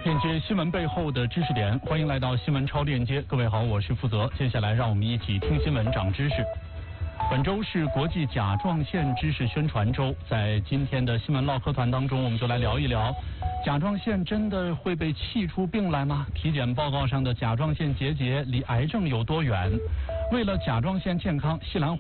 链接新闻背后的知识点，欢迎来到新闻超链接。各位好，我是负责。接下来让我们一起听新闻长知识。本周是国际甲状腺知识宣传周，在今天的新闻唠嗑团当中，我们就来聊一聊，甲状腺真的会被气出病来吗？体检报告上的甲状腺结节离癌症有多远？为了甲状腺健康，西兰